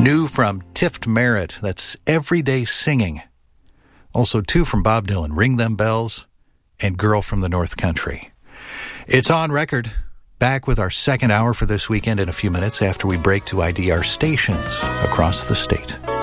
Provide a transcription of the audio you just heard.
New from Tift Merritt, that's Everyday Singing. Also 2 from Bob Dylan, Ring Them Bells and Girl from the North Country. It's On Record. Back with our second hour for this weekend in a few minutes after we break to ID our stations across the state.